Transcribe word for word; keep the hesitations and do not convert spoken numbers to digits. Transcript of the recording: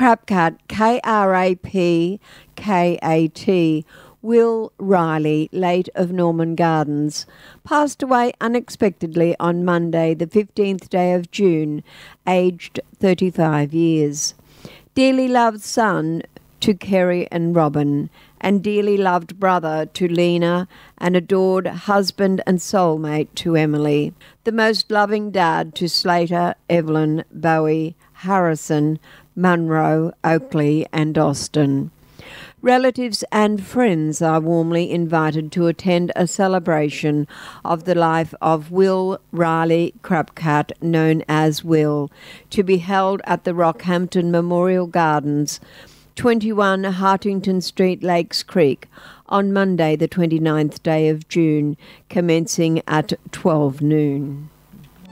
Krapkat, K R A P K A T, Will Riley, late of Norman Gardens, passed away unexpectedly on Monday, the fifteenth day of June, aged thirty-five years. Dearly loved son to Kerry and Robin, and dearly loved brother to Lena, and adored husband and soulmate to Emily. The most loving dad to Slater, Evelyn, Bowie, Harrison, Munro, Oakley and Austin. Relatives and friends are warmly invited to attend a celebration of the life of Will Riley Krapkat, known as Will, to be held at the Rockhampton Memorial Gardens, twenty-one Hartington Street, Lakes Creek, on Monday the twenty-ninth day of June, commencing at twelve noon.